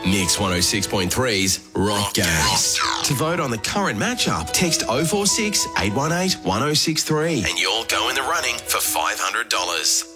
Mix 106.3's Rock Games. To vote on the current matchup, text 046 818 1063 and you'll go in the running for $500.